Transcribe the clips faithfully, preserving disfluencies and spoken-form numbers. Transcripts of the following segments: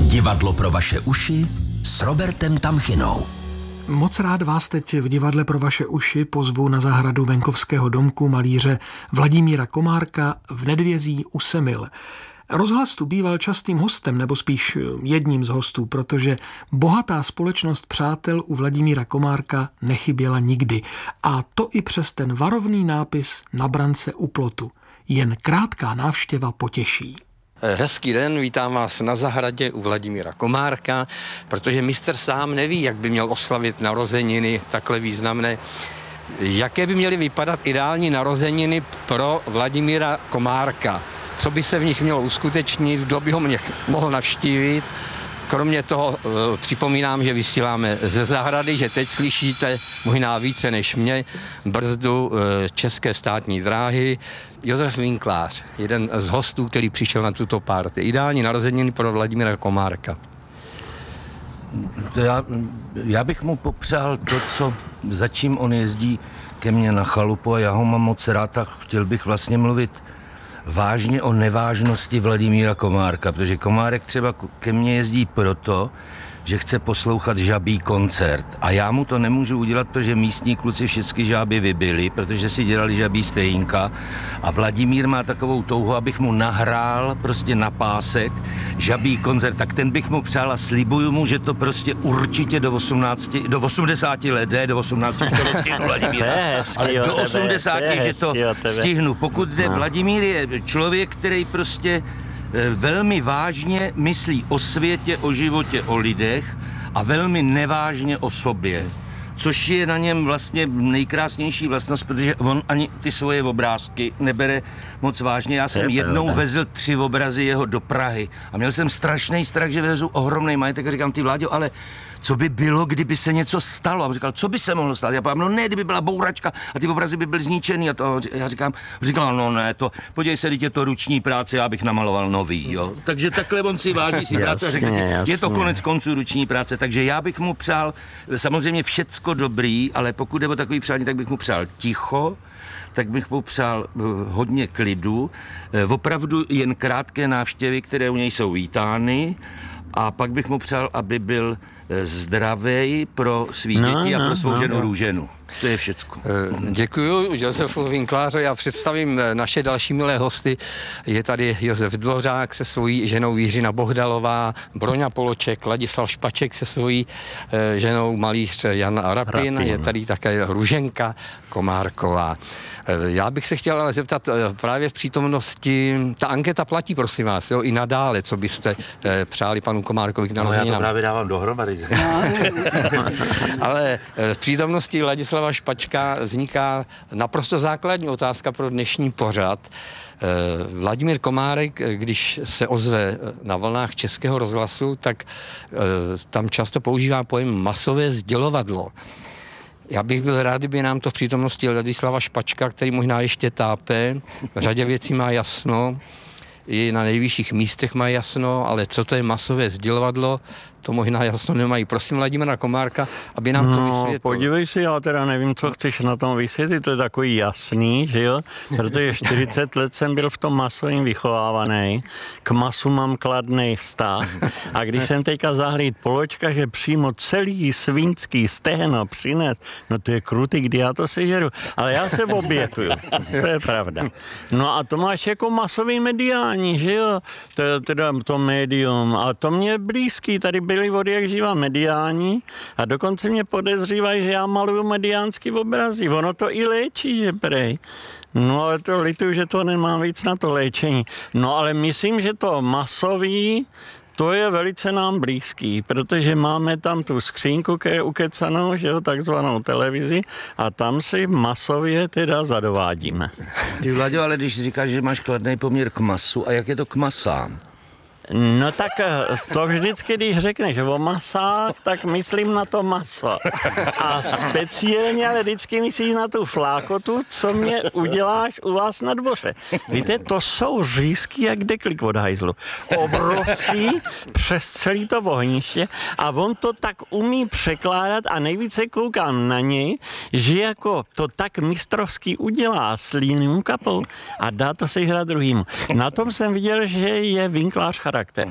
Divadlo pro vaše uši s Robertem Tamchinou. Moc rád vás teď v divadle pro vaše uši pozvu na zahradu venkovského domku malíře Vladimíra Komárka v Nedvězí u Semil. Rozhlas tu býval častým hostem, nebo spíš jedním z hostů, protože bohatá společnost přátel u Vladimíra Komárka nechyběla nikdy. A to i přes ten varovný nápis na brance u plotu. Jen krátká návštěva potěší. Hezký den, vítám vás na zahradě u Vladimíra Komárka, protože mistr sám neví, jak by měl oslavit narozeniny takhle významné. Jaké by měly vypadat ideální narozeniny pro Vladimíra Komárka? Co by se v nich mělo uskutečnit, kdo by ho mě mohl navštívit? Kromě toho připomínám, že vysíláme ze zahrady, že teď slyšíte možná více než mě brzdu České státní dráhy. Josef Winklář, jeden z hostů, který přišel na tuto party. Ideální narozeniny pro Vladimíra Komárka. To já, já bych mu popřál to, co, za čím on jezdí ke mně na chalupu, a já ho mám moc rád a chtěl bych vlastně mluvit vážně o nevážnosti Vladimíra Komárka, protože Komárek třeba ke mně jezdí proto, že chce poslouchat žabí koncert. A já mu to nemůžu udělat, protože místní kluci všechny žáby vybili, protože si dělali žabí stejínka. A Vladimír má takovou touhu, abych mu nahrál prostě na pásek žabí koncert. Tak ten bych mu přál a slibuju mu, že to prostě určitě do osmnácti, do osmdesáti let, ne, do osmnácti to nestihnu Vladimíra, ale do osmdesáti, že to stihnu. Pokud jde, Vladimír je člověk, který prostě velmi vážně myslí o světě, o životě, o lidech a velmi nevážně o sobě. Což je na něm vlastně nejkrásnější vlastnost, protože on ani ty svoje obrázky nebere moc vážně. Já jsem jednou vezl tři obrazy jeho do Prahy a měl jsem strašný strach, že vezu ohromný majetek a říkám, ty Vláďo, ale co by bylo, kdyby se něco stalo? A on říkal, co by se mohlo stát? Já říkám, no ne, kdyby byla bouračka a ty obrazy by byly zničený. A to já říkám, říkal, no ne, to, podívej se, teď je to ruční práce, já bych namaloval nový, jo. Takže takhle on si váží si práce a říká, je to konec konců ruční práce, takže já bych mu přál samozřejmě všecko dobrý, ale pokud jde o takový přání, tak bych mu přál ticho, tak bych mu přál hodně klidu, opravdu jen krátké návštěvy, které u něj jsou vítány, a pak bych mu přál, aby byl zdravej pro svý no, děti a pro svou no, ženu no. Růženu. To je všecko. Děkuju Josefu Winklářovi. Já představím naše další milé hosty. Je tady Josef Dvořák se svojí ženou Jiřina Bohdalová, Broňa Poloček, Ladislav Špaček se svojí ženou malíř Jan Rapin. Rapin. Je tady také Růženka Komárková. Já bych se chtěl ale zeptat právě v přítomnosti, ta anketa platí, prosím vás, jo, i nadále, co byste přáli panu Komárkovi k narozeninám. No já to právě dávám dohromady. Ale v přítomnosti Ladislava Špačka vzniká naprosto základní otázka pro dnešní pořad. Vladimír Komárek, když se ozve na vlnách Českého rozhlasu, tak tam často používá pojem masové sdělovadlo. Já bych byl rád, kdyby nám to v přítomnosti Ladislava Špačka, který možná ještě tápe, v řadě věcí má jasno, i na nejvyšších místech má jasno, ale co to je masové sdělovadlo, to možná jasno nemají. Prosím Vladimíra Komárka, aby nám to vysvětlil. No, podívej si, já teda nevím, co chceš na tom vysvětlit, to je takový jasný, že jo? Protože čtyřicet let jsem byl v tom masovým vychovávaný, k masu mám kladný vztah a když jsem teďka zahlíd Poločka, že přímo celý svínský stehno přines, no to je krutý, kdy já to sežeru, ale já se obětuju, to je pravda. No a to máš jako masový mediální, že jo? To, teda to médium, a to mě blízký, tady byli od jak živa mediální a dokonce mě podezřívají, že já maluju mediánský obrazy. Ono to i léčí, že prej. No ale to lituju, že to nemám víc na to léčení. No ale myslím, že to masový, to je velice nám blízký, protože máme tam tu skřínku, která je ukecanou, že jo, takzvanou televizi a tam si masově teda zadovádíme. Ty Vlaďo, ale když říkáš, že máš kladný poměr k masu, a jak je to k masám? No tak to vždycky, když řekneš o masách, tak myslím na to maso. A speciálně ale vždycky myslíš na tu flákotu, co mě uděláš u vás na dvoře. Víte, to jsou řízky jak deklik od hajzlu. Obrovský přes celý to ohniště a on to tak umí překládat a nejvíce koukám na něj, že jako to tak mistrovský udělá s líným kapou a dá to sežrat druhým. Na tom jsem viděl, že je Winklář charakter. charakter.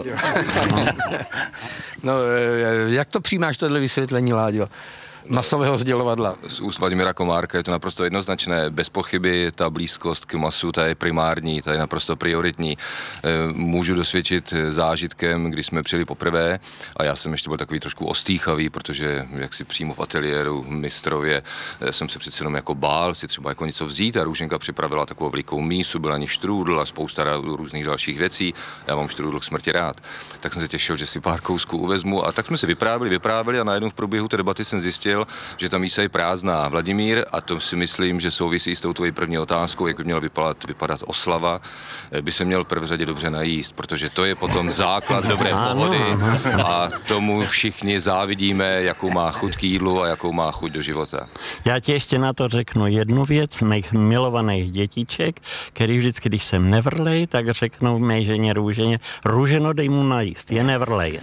No, jak to přijímáš, tohle vysvětlení, Láďo? Masového sdělovadla. Z úst Vladimíra Komárka je to naprosto jednoznačné. Bez pochyby ta blízkost k masu, ta je primární, ta je naprosto prioritní. Můžu dosvědčit zážitkem, když jsme přijeli poprvé a já jsem ještě byl takový trošku ostýchavý, protože jak si přímo v ateliéru mistrově jsem se přece jenom jako bál si třeba jako něco vzít a Růženka připravila takovou velikou mísu, byla ani štrůdl a spousta různých dalších věcí. Já mám štrůdl k smrti rád. Tak jsem se těšil, že si pár kousků uvezmu a tak jsme si vyprávěli, vyprávěli a najednou v průběhu té debaty jsem zjistil, že ta mísa je prázdná. Vladimír, a to si myslím, že souvisí s tou tvojí první otázkou, jak by měla vypadat, vypadat oslava, by se měl v prvé řadě dobře najíst, protože to je potom základ dobré pohody a tomu všichni závidíme, jakou má chuť k jídlu a jakou má chuť do života. Já ti ještě na to řeknu jednu věc, mých milovaných dětiček, který vždycky, když jsem nevrlej, tak řeknou mé ženě Růženě, Růženo, dej mu najíst, je nevrlej.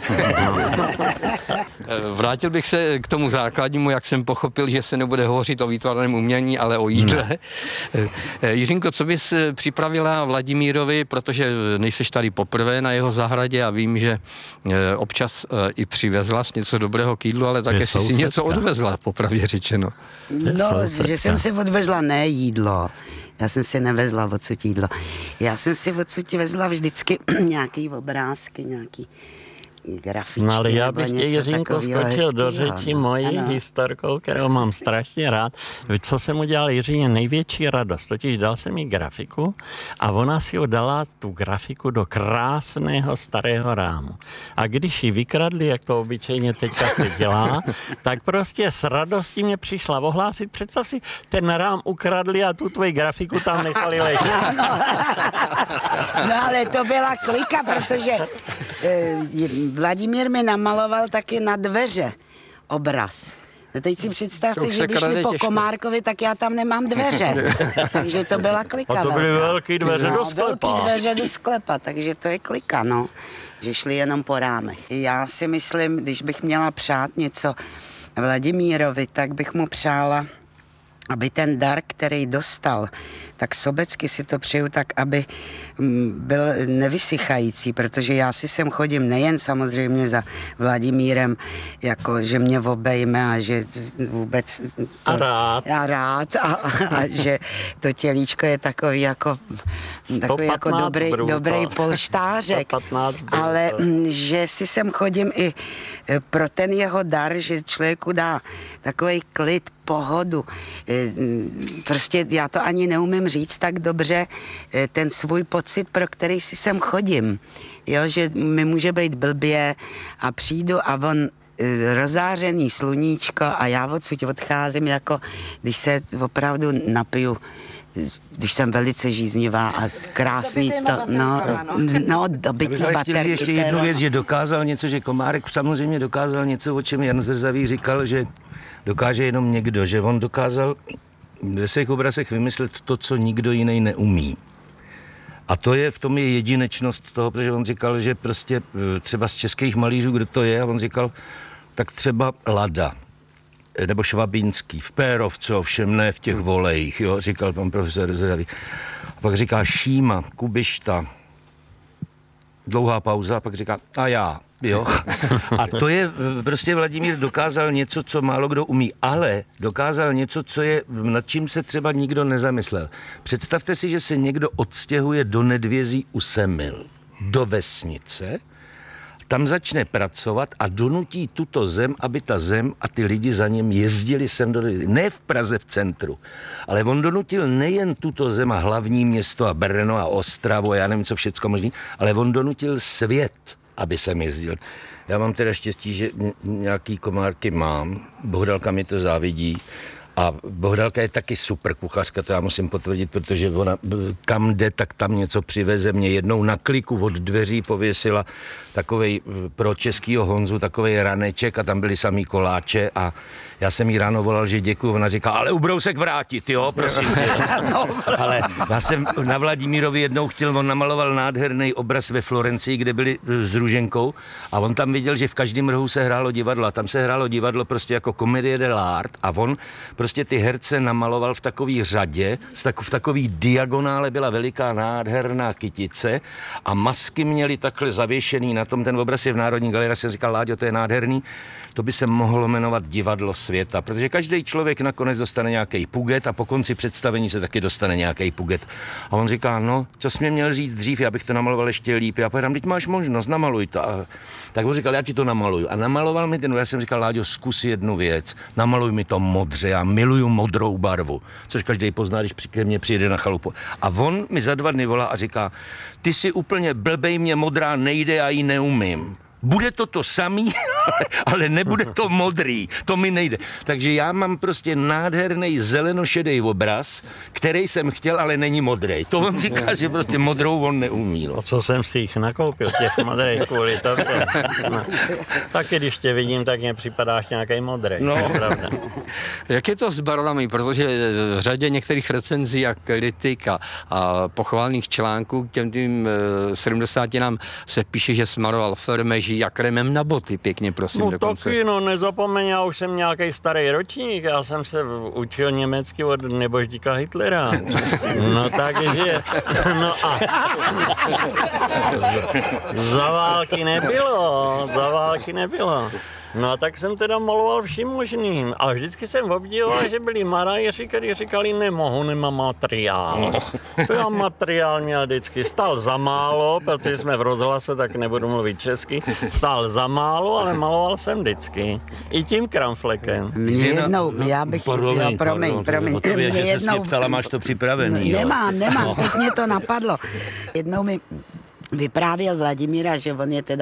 Vrátil bych se k tomu základnímu, jak jsem pochopil, že se nebude hovořit o výtvarném umění, ale o jídle. Ne. Jiřinko, co bys připravila Vladimírovi, protože nejseš tady poprvé na jeho zahradě a vím, že občas i přivezla něco dobrého k jídlu, ale také si si něco odvezla, popravdě řečeno. No, že jsem si odvezla ne jídlo. Já jsem si nevezla odsud jídlo. Já jsem si odsud vezla vždycky nějaký obrázky, nějaký grafičky. No ale já bych tě, Jiřinko, skočil do řeči mojí ano. historkou, kterou mám strašně rád. Co jsem udělal Jiřině největší radost, totiž dal jsem jí grafiku a ona si ho dala tu grafiku do krásného starého rámu. A když ji vykradli, jak to obyčejně teďka se dělá, tak prostě s radostí mě přišla ohlásit. Představ si, ten rám ukradli a tu tvoji grafiku tam nechali ležet. No, no ale to byla klika, protože e, Vladimír mi namaloval taky na dveře obraz. No teď si představte, že by šli po těžko. Komárkovi, tak já tam nemám dveře. Takže to byla klika. A to byly velký dveře no, do sklepa. Velký dveře do sklepa, takže to je klika, no. Že šli jenom po rámech. Já si myslím, když bych měla přát něco Vladimírovi, tak bych mu přála, aby ten dar, který dostal, tak sobecky si to přeju tak, aby byl nevysychající, protože já si sem chodím nejen samozřejmě za Vladimírem, jako že mě obejme a že vůbec... To, a rád. A rád a, a že to tělíčko je takový jako, takový jako dobrý, dobrý polštářek, ale že si sem chodím i pro ten jeho dar, že člověku dá takový klid, pohodu. Prostě já to ani neumím říct tak dobře, ten svůj pocit, pro který si sem chodím. Jo, že mi může být blbě a přijdu a on rozářený sluníčko a já odsud odcházím, jako když se opravdu napiju, když jsem velice žíznivá a krásný to, no, no dobytý baterky. Ještě jednu věc, že dokázal něco, že Komárek samozřejmě dokázal něco, o čem Jan Zrzavý říkal, že dokáže jenom někdo, že on dokázal ve svých obrazech vymyslet to, co nikdo jiný neumí. A to je, v tom je jedinečnost toho, protože on říkal, že prostě třeba z českých malířů, kdo to je, a on říkal, tak třeba Lada, nebo Švabínský, v Pérovce, ovšem ne v těch volejích, jo, říkal pan profesor Zrzavý. A pak říká Šíma, Kubišta, dlouhá pauza, a pak říká, a já. Jo. A to je, prostě Vladimír dokázal něco, co málo kdo umí, ale dokázal něco, co je, nad čím se třeba nikdo nezamyslel. Představte si, že se někdo odstěhuje do Nedvězí u Semil, do vesnice, tam začne pracovat a donutí tuto zem, aby ta zem a ty lidi za ním jezdili sem do Nedvězí. Ne v Praze v centru, ale on donutil nejen tuto zem a hlavní město a Brno a Ostravu a já nevím, co všecko možný, ale on donutil svět, aby sem jezdil. Já mám teda štěstí, že nějaký Komárky mám. Bohdalka mi to závidí. A Bohdalka je taky super kuchařka, to já musím potvrdit, protože ona kam jde, tak tam něco přiveze. Mě jednou na kliku od dveří pověsila takovej pro českýho Honzu takovej raneček a tam byly samý koláče a já jsem jí ráno volal, že děkuju. Ona říká, ale ubrousek vrátit, jo, prosím tě. No, ale já jsem na Vladimírovi jednou chtěl, on namaloval nádherný obraz ve Florencii, kde byli s Růženkou a on tam viděl, že v každém rohu se hrálo divadlo a tam se hrálo divadlo prostě jako komedie dell'arte a on prostě ty herce namaloval v takové řadě, v takové diagonále byla veliká nádherná kytice a masky měly takhle zavěšený na tom, ten obraz je v Národní galerii, jsem říkal, Láďo, to je nádherný, to by se mohlo jmenovat Divadlo světa, protože každý člověk nakonec dostane nějaký puget a po konci představení se taky dostane nějaký puget. A on říká, no, co jsi mě měl říct dřív, já bych to namaloval ještě líp. Já povedám, teď máš možnost, namaluj to. A tak on říkal, já ti to namaluju. A namaloval mi ten, já jsem říkal, Láďo, zkus jednu věc, namaluj mi to modře, já miluju modrou barvu, což každý pozná, když ke mně přijede na chalupu. A on mi za dva dny volá a říká, ty jsi úplně blbej, mě modrá nejde, já ji neumím. Bude to to samý, ale nebude to modrý, to mi nejde. Takže já mám prostě nádherný zelenošedý obraz, který jsem chtěl, ale není modrý. To on říká, že prostě modrou on neumí. No. Co jsem si jich nakoupil, těch modrých kvůli tobě. No. Taky když tě vidím, tak mě připadáš nějaký modrý. No. Pravda. Jak je to s barvami, protože v řadě některých recenzí a kritik a, a pochválných článků k těm tým sedmdesátinám se píše, že smaroval fermeží a kremem na boty, pěkně prosím. No dokonce. taky, no nezapomeň, já už jsem nějaký starý ročník, já jsem se učil německy od neboždíka Hitlera. No takže, no a za války nebylo, za války nebylo. No a tak jsem teda maloval vším možným. A vždycky jsem obdivoval, že byli marajeři, kteří říkali, nemohu, nemám materiál. To já materiál měl vždycky. Stál za málo, protože jsme v rozhlase, tak nebudu mluvit česky. Stál za málo, ale maloval jsem vždycky. I tím kramflekem. Mě jednou, já bych... Promiň, jo, promiň, promiň. To je, že jednou, se mě ptala, máš to připravený, jo? Nemám, nemám, teď mě to napadlo. Jednou mi vyprávěl Vladimíra, že on je teda